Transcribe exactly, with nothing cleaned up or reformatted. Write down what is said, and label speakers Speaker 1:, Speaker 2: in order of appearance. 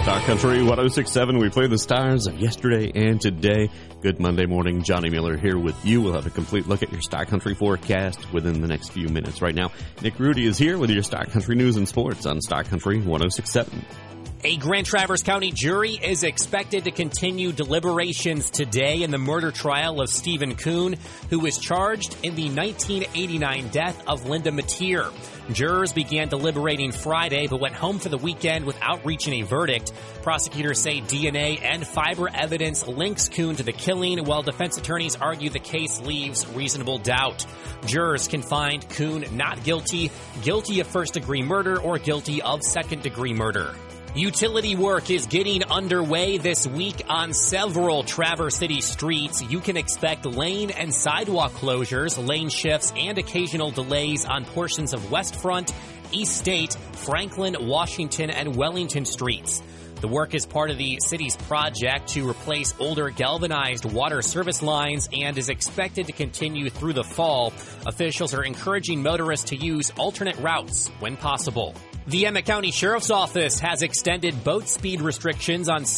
Speaker 1: Star Country one oh six point seven. We play the stars of yesterday and today. Good Monday morning. Johnny Miller here with you. We'll have a complete look at your Star Country forecast within the next few minutes. Right now, Nick Rudy is here with your Star Country news and sports on Star Country one oh six point seven.
Speaker 2: A Grand Traverse County jury is expected to continue deliberations today in the murder trial of Stephen Kuhn, who was charged in the nineteen eighty-nine death of Linda Mateer. Jurors began deliberating Friday, but went home for the weekend without reaching a verdict. Prosecutors say D N A and fiber evidence links Kuhn to the killing, while defense attorneys argue the case leaves reasonable doubt. Jurors can find Kuhn not guilty, guilty of first-degree murder, or guilty of second-degree murder. Utility work is getting underway this week on several Traverse City streets. You can expect lane and sidewalk closures, lane shifts, and occasional delays on portions of West Front, East State, Franklin, Washington, and Wellington streets. The work is part of the city's project to replace older galvanized water service lines and is expected to continue through the fall. Officials are encouraging motorists to use alternate routes when possible. The Emmett County Sheriff's Office has extended boat speed restrictions on